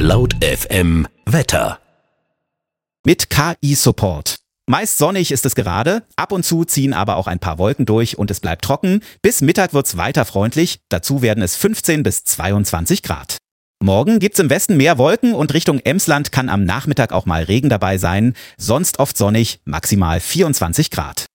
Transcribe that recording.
Laut FM Wetter. Mit KI-Support. Meist sonnig ist es gerade, ab und zu ziehen aber auch ein paar Wolken durch und es bleibt trocken. Bis Mittag wird's weiter freundlich, dazu werden es 15 bis 22 Grad. Morgen gibt's im Westen mehr Wolken und Richtung Emsland kann am Nachmittag auch mal Regen dabei sein. Sonst oft sonnig, maximal 24 Grad.